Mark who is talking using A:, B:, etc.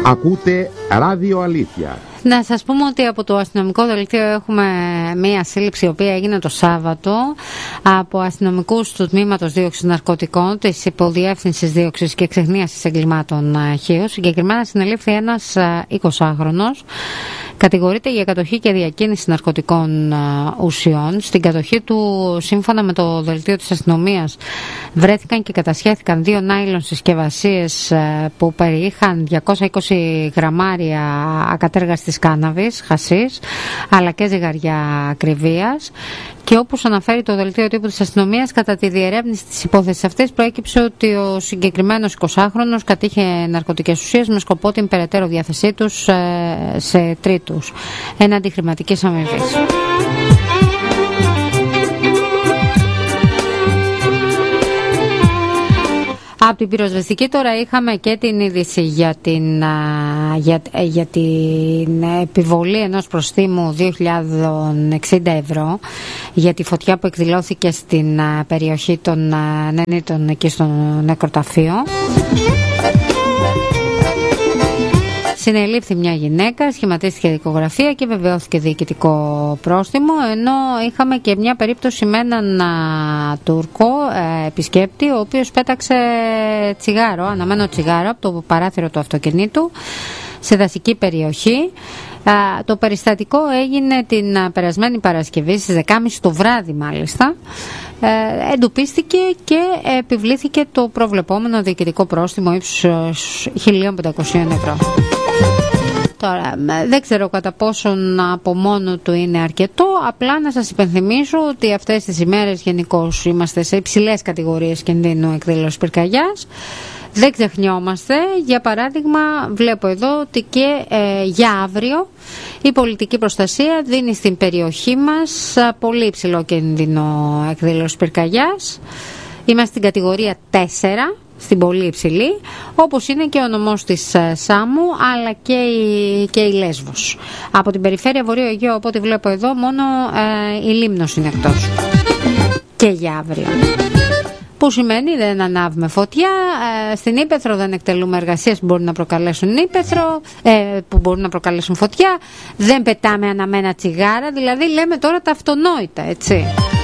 A: Ακούτε Ράδιο Αλήθεια.
B: Να σας πούμε ότι από το αστυνομικό δελτίο έχουμε μία σύλληψη η οποία έγινε το Σάββατο από αστυνομικούς του Τμήματος Δίωξης Ναρκωτικών της Υποδιεύθυνσης Δίωξης και Εξεχνίασης Εγκλημάτων Χίου. Συγκεκριμένα συνελήφθη ένας 20χρονος. Κατηγορείται για κατοχή και διακίνηση ναρκωτικών ουσιών. Στην κατοχή του, σύμφωνα με το δελτίο της αστυνομίας, βρέθηκαν και κατασχέθηκαν 2 νάιλον συσκευασίες που περιείχαν 220 γραμμάρια ακατέργαστης κάναβης, χασίς, αλλά και ζυγαριά ακριβίας. Και όπως αναφέρει το δελτίο τύπου της αστυνομίας, κατά τη διερεύνηση της υπόθεσης αυτής προέκυψε ότι ο συγκεκριμένος 20χρονος κατήχε ναρκωτικές ουσίες με σκοπό την περαιτέρω διάθεσή τους σε τρίτους, έναντι χρηματικής αμοιβής. Από την πυροσβεστική τώρα είχαμε και την είδηση για την επιβολή ενός προστίμου 2.060 ευρώ για τη φωτιά που εκδηλώθηκε στην περιοχή των Νενήτων εκεί στο νεκροταφείο. Συνελήφθη μια γυναίκα, σχηματίστηκε δικογραφία και βεβαιώθηκε διοικητικό πρόστιμο, ενώ είχαμε και μια περίπτωση με έναν Τούρκο επισκέπτη, ο οποίος πέταξε τσιγάρο, αναμένο τσιγάρο από το παράθυρο του αυτοκινήτου σε δασική περιοχή. Το περιστατικό έγινε την περασμένη Παρασκευή στις 10.30 το βράδυ μάλιστα. Εντοπίστηκε και επιβλήθηκε το προβλεπόμενο διοικητικό πρόστιμο ύψους 1.500 ευρώ. Τώρα, δεν ξέρω κατά πόσον από μόνο του είναι αρκετό, απλά να σας υπενθυμίσω ότι αυτές τις ημέρες γενικώς είμαστε σε υψηλές κατηγορίες κινδύνου εκδήλωσης πυρκαγιάς. Δεν ξεχνιόμαστε. Για παράδειγμα, βλέπω εδώ ότι και για αύριο η πολιτική προστασία δίνει στην περιοχή μας πολύ υψηλό κίνδυνο εκδήλωσης πυρκαγιάς. Είμαστε στην κατηγορία 4, στην πολύ υψηλή, όπως είναι και ο νομός της Σάμου, αλλά και η Λέσβος. Από την περιφέρεια Βορείου Αιγαίου, από ό,τι βλέπω εδώ, μόνο η Λίμνος είναι εκτός. Και για αύριο. Που σημαίνει δεν ανάβουμε φωτιά, στην ύπαιθρο δεν εκτελούμε εργασίες που μπορούν να προκαλέσουν που μπορούν να προκαλέσουν φωτιά, δεν πετάμε αναμένα τσιγάρα, δηλαδή λέμε τώρα τα αυτονόητα, έτσι.